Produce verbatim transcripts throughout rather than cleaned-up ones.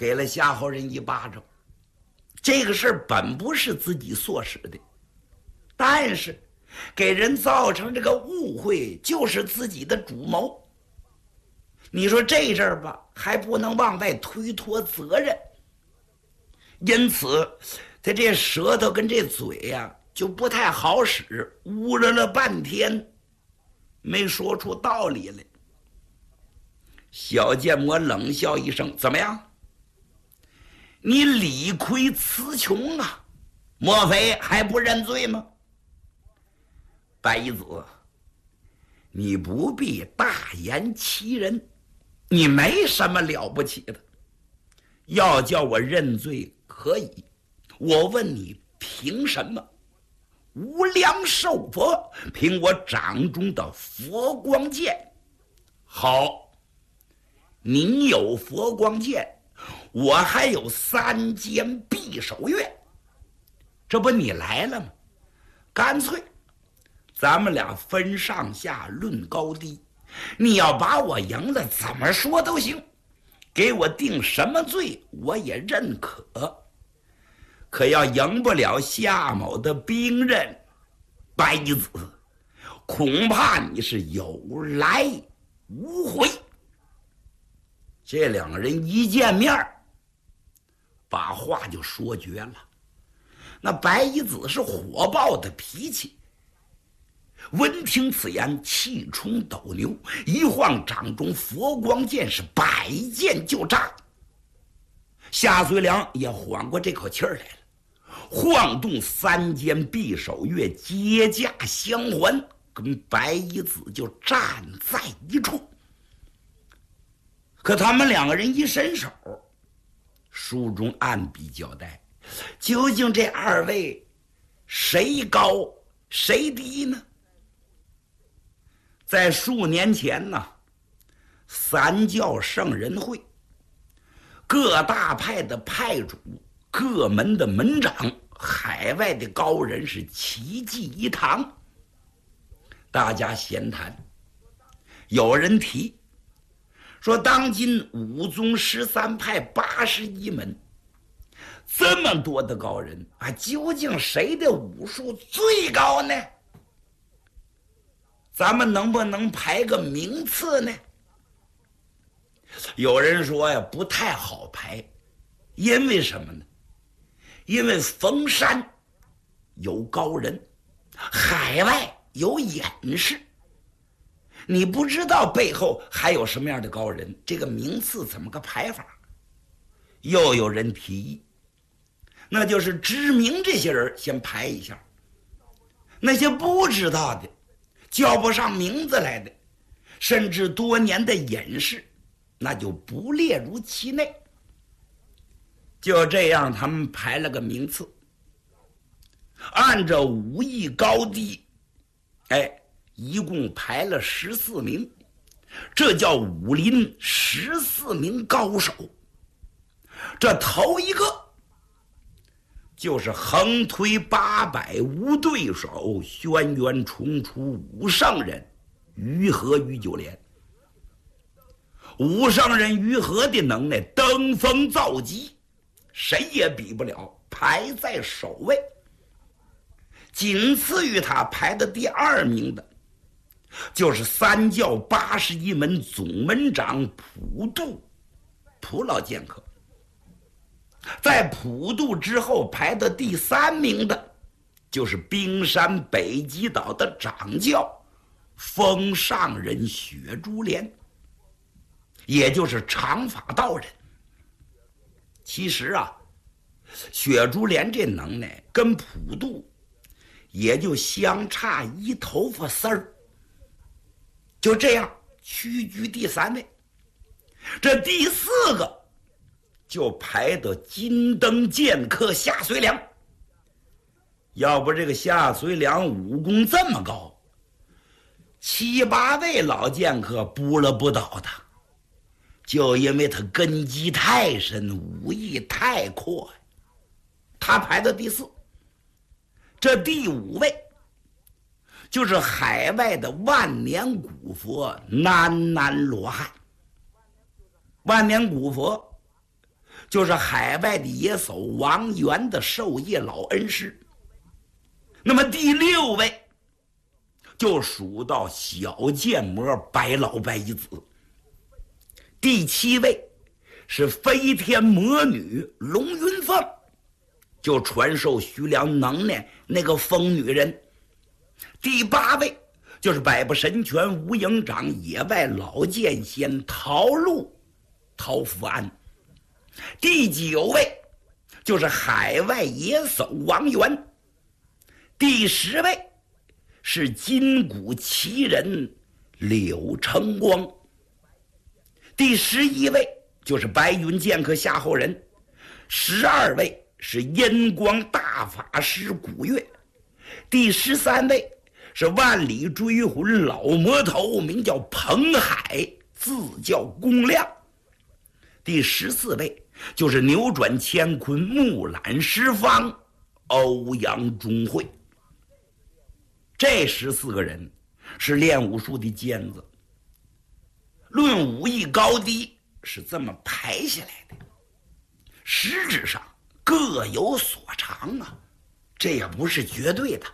给了夏侯人一巴掌。这个事儿本不是自己所使的，但是给人造成这个误会，就是自己的主谋。你说这事儿吧，还不能往外推脱责任，因此他这舌头跟这嘴呀、啊、就不太好使，呜了了半天没说出道理来。小剑魔冷笑一声：“怎么样？你理亏词穷啊，莫非还不认罪吗？”白衣子，你不必大言欺人，你没什么了不起的。要叫我认罪可以，我问你凭什么？无量寿佛，凭我掌中的佛光剑。好，你有佛光剑，我还有三尖匕首钺，这不你来了吗？干脆咱们俩分上下论高低，你要把我赢了，怎么说都行，给我定什么罪我也认可。可要赢不了夏某的兵刃，白衣子，恐怕你是有来无回。这两个人一见面，把话就说绝了。那白衣子是火爆的脾气，闻听此言，气冲斗牛，一晃掌中佛光剑是百剑就扎。夏遂良也缓过这口气儿来了，晃动三尖匕首钺，接驾相还，跟白衣子就站在一处。可他们两个人一伸手，书中暗笔交代，究竟这二位谁高谁低呢？在数年前呢，三教圣人会，各大派的派主，各门的门长，海外的高人是齐聚一堂，大家闲谈。有人提说，当今五宗十三派八十一门，这么多的高人啊，究竟谁的武术最高呢？咱们能不能排个名次呢？有人说呀，不太好排，因为什么呢？因为逢山有高人，海外有隐士，你不知道背后还有什么样的高人，这个名次怎么个排法？又有人提议，那就是知名这些人先排一下，那些不知道的叫不上名字来的，甚至多年的隐士，那就不列入其内。就这样，他们排了个名次，按照武艺高低，哎，一共排了十四名，这叫武林十四名高手。这头一个就是横推八百无对手，轩辕重出五圣人于和于九连。五圣人于和的能耐登峰造极，谁也比不了，排在首位。仅次于他排的第二名的，就是三教八十一门总门长普渡普老剑客。在普渡之后排的第三名的，就是冰山北极岛的掌教封上人雪珠莲，也就是长发道人。其实啊，雪珠莲这能耐跟普渡也就相差一头发丝儿，就这样屈居第三位。这第四个就排到金灯剑客夏遂良。要不这个夏遂良武功这么高，七八位老剑客不了不倒他，就因为他根基太深，武艺太阔，他排到第四。这第五位就是海外的万年古佛南南罗汉。万年古佛就是海外的野叟王元的授业老恩师。那么第六位就数到小剑魔白老白衣子。第七位是飞天魔女龙云凤，就传授徐良能耐那个疯女人。第八位就是百步神拳无影掌野外老剑仙陶路陶福安。第九位就是海外野叟王元。第十位是金谷奇人柳成光。第十一位就是白云剑客夏后人。十二位是阴光大法师古月。第十三位是万里追魂老魔头，名叫彭海，字叫公亮。第十四位就是扭转乾坤木兰十方欧阳中会。这十四个人是练武术的尖子，论武艺高低是这么排下来的，实质上各有所长啊，这也不是绝对的。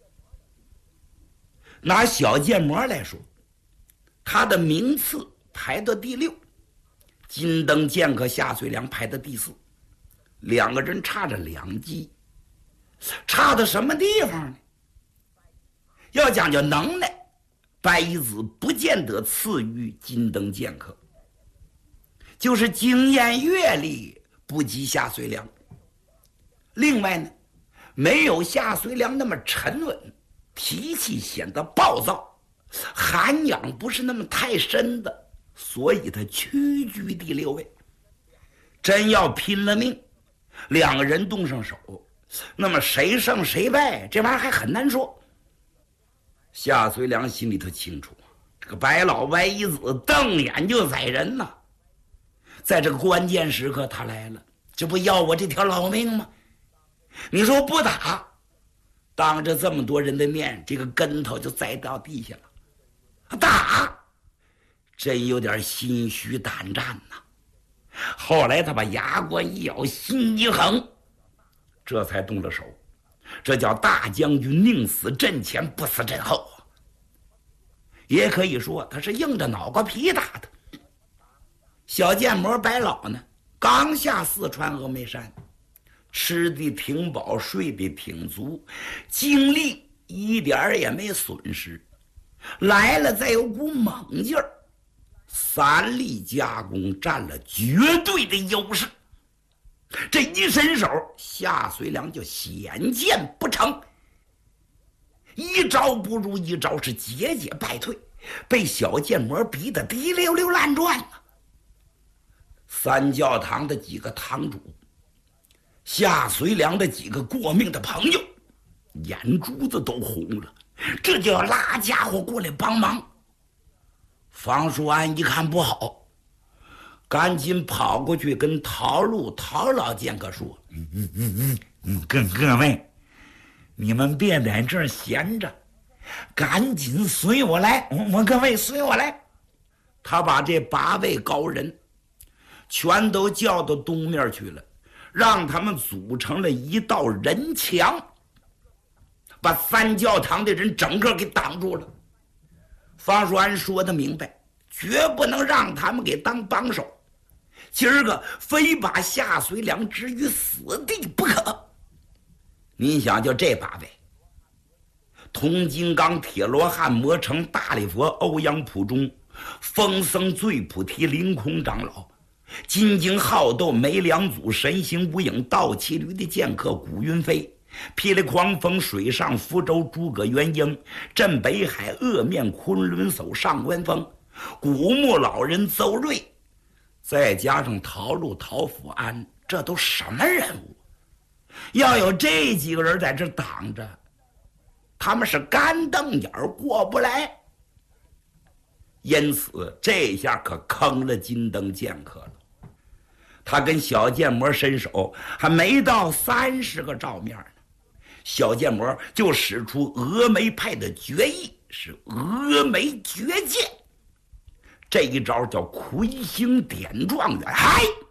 拿小剑魔来说，他的名次排到第六，金灯剑客夏遂良排到第四，两个人差着两级。差到什么地方呢？要讲究能耐，白衣子不见得次于金灯剑客，就是经验阅历不及夏遂良。另外呢，没有夏遂良那么沉稳，脾气显得暴躁，涵养不是那么太深的，所以他屈居第六位。真要拼了命，两个人动上手，那么谁胜谁败，这玩意儿还很难说。夏遂良心里头清楚，这个白老白衣子瞪眼就宰人呐，在这个关键时刻他来了，这不要我这条老命吗？你说不打，当着这么多人的面，这个跟头就栽到地下了。打，真有点心虚胆战呐。后来他把牙关一咬，心一横，这才动了手。这叫大将军宁死阵前，不死阵后啊。也可以说他是硬着脑瓜皮打的。小剑魔白老呢，刚下四川峨眉山，吃的挺饱，睡的挺足，精力一点也没损失。来了再有股猛劲儿，三力加工占了绝对的优势。这一伸手，夏遂良就险见不成，一招不如一招，是节节败退，被小剑魔逼得滴溜溜乱转了。三教堂的几个堂主，夏遂良的几个过命的朋友，眼珠子都红了，这就要拉家伙过来帮忙。方叔安一看不好，赶紧跑过去跟陶路陶老剑客说：“嗯嗯嗯嗯，跟各位，你们别在这儿闲着，赶紧随我来！我各位随我来。”他把这八位高人全都叫到东面去了，让他们组成了一道人墙，把三教堂的人整个给挡住了。方叔安说得明白，绝不能让他们给当帮手，今儿个非把夏遂良置于死地不可。您想，就这八位：铜金刚、铁罗汉、魔城、大力佛、欧阳普中、风僧、醉菩提、凌空长老、金睛好斗、梅良祖、神行无影、道骑驴的剑客古云飞、霹雳狂风、水上福州诸葛元英、镇北海恶面昆仑叟上官峰、古墓老人邹瑞，再加上陶路陶福安，这都什么人物？要有这几个人在这挡着，他们是干瞪眼过不来。因此这下可坑了金灯剑客了。他跟小剑魔伸手还没到三十个照面呢，小剑魔就使出峨眉派的绝艺，是峨眉绝剑。这一招叫魁星点状元，嗨！